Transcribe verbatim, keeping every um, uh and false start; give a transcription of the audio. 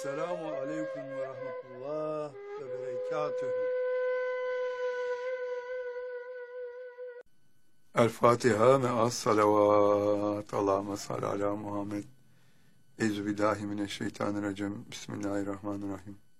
Selamun aleyküm ve rahmetullah ve berekatühü. El Fatiha me'as salavat. Allahümme salli ala Muhammed. Euzubillahimineşşeytanirracim. Bismillahirrahmanirrahim.